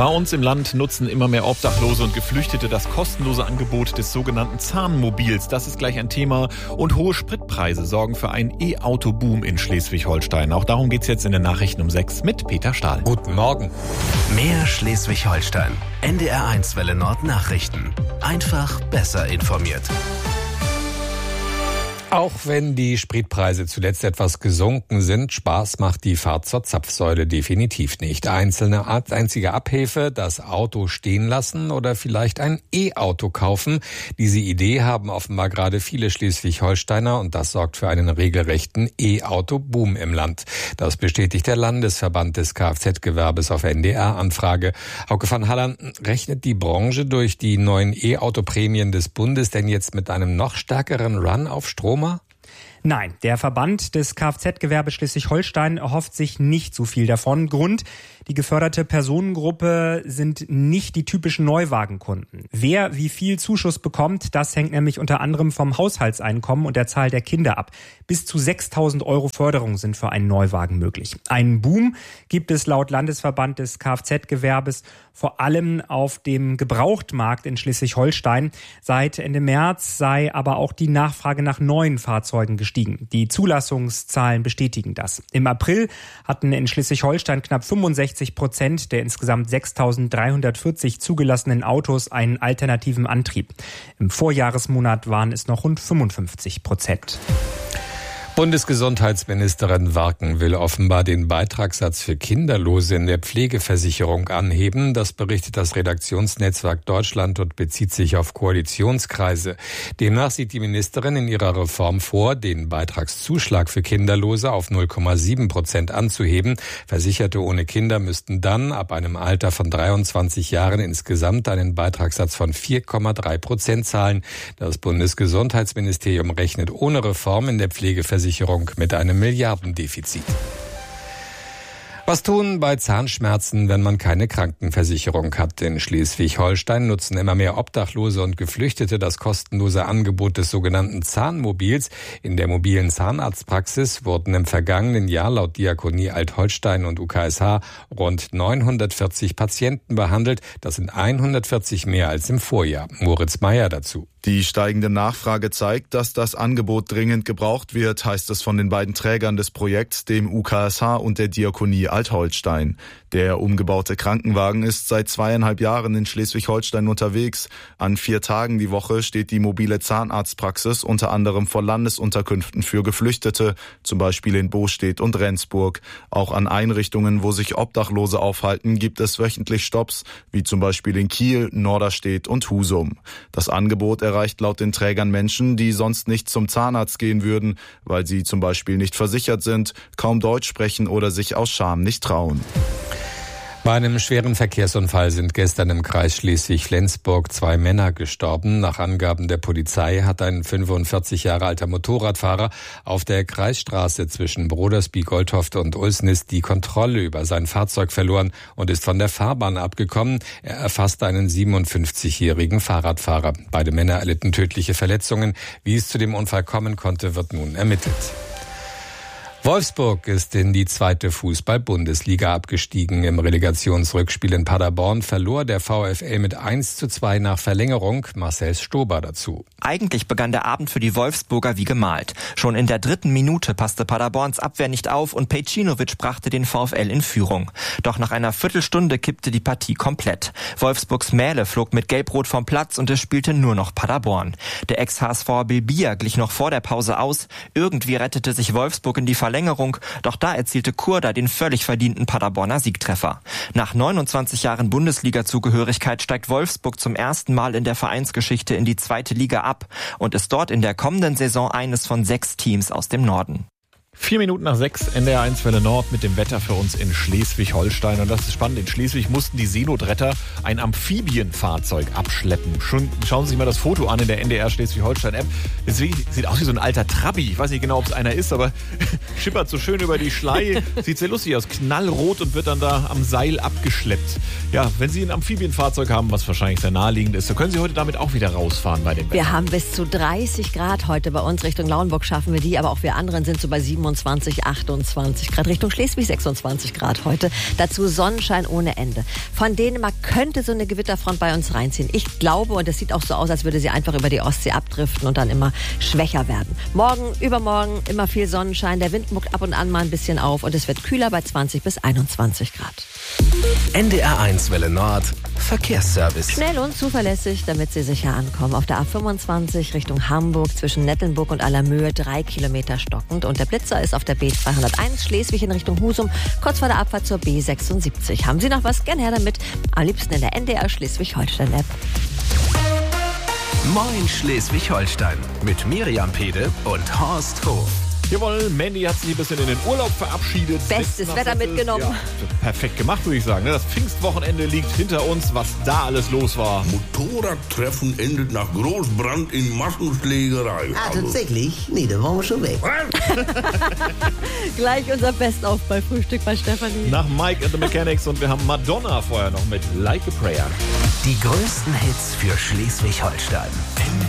Bei uns im Land nutzen immer mehr Obdachlose und Geflüchtete das kostenlose Angebot des sogenannten Zahnmobils. Das ist gleich ein Thema. Und hohe Spritpreise sorgen für einen E-Auto-Boom in Schleswig-Holstein. Auch darum geht's jetzt in den Nachrichten um 6 mit Peter Stahl. Guten Morgen. Mehr Schleswig-Holstein. NDR1 Welle Nord Nachrichten. Einfach besser informiert. Auch wenn die Spritpreise zuletzt etwas gesunken sind, Spaß macht die Fahrt zur Zapfsäule definitiv nicht. Einzige Abhilfe, das Auto stehen lassen oder vielleicht ein E-Auto kaufen. Diese Idee haben offenbar gerade viele Schleswig-Holsteiner und das sorgt für einen regelrechten E-Auto-Boom im Land. Das bestätigt der Landesverband des Kfz-Gewerbes auf NDR-Anfrage. Hauke van Halland, rechnet die Branche durch die neuen E-Auto-Prämien des Bundes denn jetzt mit einem noch stärkeren Run auf Strom? Nein, der Verband des Kfz-Gewerbes Schleswig-Holstein erhofft sich nicht so viel davon. Grund: die geförderte Personengruppe sind nicht die typischen Neuwagenkunden. Wer wie viel Zuschuss bekommt, das hängt nämlich unter anderem vom Haushaltseinkommen und der Zahl der Kinder ab. Bis zu 6.000 € Förderung sind für einen Neuwagen möglich. Einen Boom gibt es laut Landesverband des Kfz-Gewerbes vor allem auf dem Gebrauchtmarkt in Schleswig-Holstein. Seit Ende März sei aber auch die Nachfrage nach neuen Fahrzeugen gestiegen. Die Zulassungszahlen bestätigen das. Im April hatten in Schleswig-Holstein knapp 65% der insgesamt 6.340 zugelassenen Autos einen alternativen Antrieb. Im Vorjahresmonat waren es noch rund 55%. Bundesgesundheitsministerin Warken will offenbar den Beitragssatz für Kinderlose in der Pflegeversicherung anheben. Das berichtet das Redaktionsnetzwerk Deutschland und bezieht sich auf Koalitionskreise. Demnach sieht die Ministerin in ihrer Reform vor, den Beitragszuschlag für Kinderlose auf 0,7% anzuheben. Versicherte ohne Kinder müssten dann ab einem Alter von 23 Jahren insgesamt einen Beitragssatz von 4,3% zahlen. Das Bundesgesundheitsministerium rechnet ohne Reform in der Pflegeversicherung mit einem Milliardendefizit. Was tun bei Zahnschmerzen, wenn man keine Krankenversicherung hat? In Schleswig-Holstein nutzen immer mehr Obdachlose und Geflüchtete das kostenlose Angebot des sogenannten Zahnmobils. In der mobilen Zahnarztpraxis wurden im vergangenen Jahr laut Diakonie Alt-Holstein und UKSH rund 940 Patienten behandelt. Das sind 140 mehr als im Vorjahr. Moritz Meyer dazu. Die steigende Nachfrage zeigt, dass das Angebot dringend gebraucht wird, heißt es von den beiden Trägern des Projekts, dem UKSH und der Diakonie Alt-Holstein. Der umgebaute Krankenwagen ist seit 2,5 Jahren in Schleswig-Holstein unterwegs. An 4 Tagen die Woche steht die mobile Zahnarztpraxis unter anderem vor Landesunterkünften für Geflüchtete, zum Beispiel in Bostedt und Rendsburg. Auch an Einrichtungen, wo sich Obdachlose aufhalten, gibt es wöchentlich Stopps, wie zum Beispiel in Kiel, Norderstedt und Husum. Das Angebot erreicht laut den Trägern Menschen, die sonst nicht zum Zahnarzt gehen würden, weil sie zum Beispiel nicht versichert sind, kaum Deutsch sprechen oder sich aus Scham nicht trauen. Bei einem schweren Verkehrsunfall sind gestern im Kreis Schleswig-Flensburg 2 Männer gestorben. Nach Angaben der Polizei hat ein 45 Jahre alter Motorradfahrer auf der Kreisstraße zwischen Brodersby-Goldhoft und Ulsnitz die Kontrolle über sein Fahrzeug verloren und ist von der Fahrbahn abgekommen. Er erfasste einen 57-jährigen Fahrradfahrer. Beide Männer erlitten tödliche Verletzungen. Wie es zu dem Unfall kommen konnte, wird nun ermittelt. Wolfsburg ist in die 2. Fußball-Bundesliga abgestiegen. Im Relegationsrückspiel in Paderborn verlor der VfL mit 1:2 nach Verlängerung. Marcel Stober dazu. Eigentlich begann der Abend für die Wolfsburger wie gemalt. Schon in der 3. Minute passte Paderborns Abwehr nicht auf und Pejcinovic brachte den VfL in Führung. Doch nach einer Viertelstunde kippte die Partie komplett. Wolfsburgs Mähle flog mit Gelb-Rot vom Platz und es spielte nur noch Paderborn. Der Ex-HSV Bilbia glich noch vor der Pause aus. Irgendwie rettete sich Wolfsburg in die Verlängerung, doch da erzielte Kurda den völlig verdienten Paderborner Siegtreffer. Nach 29 Jahren Bundesliga-Zugehörigkeit steigt Wolfsburg zum ersten Mal in der Vereinsgeschichte in die 2. Liga ab und ist dort in der kommenden Saison eines von 6 Teams aus dem Norden. 4 Minuten nach 6, NDR1 Welle Nord mit dem Wetter für uns in Schleswig-Holstein. Und das ist spannend. In Schleswig mussten die Seenotretter ein Amphibienfahrzeug abschleppen. Schauen Sie sich mal das Foto an in der NDR Schleswig-Holstein-App. Es sieht aus wie so ein alter Trabi. Ich weiß nicht genau, ob es einer ist, aber schippert so schön über die Schlei. Sieht sehr lustig aus. Knallrot und wird dann da am Seil abgeschleppt. Ja, wenn Sie ein Amphibienfahrzeug haben, was wahrscheinlich sehr naheliegend ist, so können Sie heute damit auch wieder rausfahren bei dem Wetter. Wir haben bis zu 30 Grad heute bei uns. Richtung Lauenburg schaffen wir die, aber auch wir anderen sind so bei 27 27, 28 Grad. Richtung Schleswig 26 Grad heute. Dazu Sonnenschein ohne Ende. Von Dänemark könnte so eine Gewitterfront bei uns reinziehen. Ich glaube, und es sieht auch so aus, als würde sie einfach über die Ostsee abdriften und dann immer schwächer werden. Morgen, übermorgen immer viel Sonnenschein. Der Wind muckt ab und an mal ein bisschen auf und es wird kühler bei 20 bis 21 Grad. NDR1 Welle Nord Verkehrsservice. Schnell und zuverlässig, damit Sie sicher ankommen. Auf der A25 Richtung Hamburg zwischen Nettelnburg und Allermöhe 3 Kilometer stockend. Und der Blitzer ist auf der B201 Schleswig in Richtung Husum, kurz vor der Abfahrt zur B76. Haben Sie noch was? Gern her damit. Am liebsten in der NDR Schleswig-Holstein-App. Moin Schleswig-Holstein mit Miriam Pede und Horst Hof. Jawohl, Mandy hat sich ein bisschen in den Urlaub verabschiedet. Bestes Wetter mitgenommen. Ja, perfekt gemacht, würde ich sagen. Das Pfingstwochenende liegt hinter uns, was da alles los war. Motorradtreffen endet nach Großbrand in Massenschlägerei. Ah, tatsächlich? Nee, da waren wir schon weg. Gleich unser Best-of bei Frühstück bei Stefanie. Nach Mike and the Mechanics und wir haben Madonna vorher noch mit Like a Prayer. Die größten Hits für Schleswig-Holstein.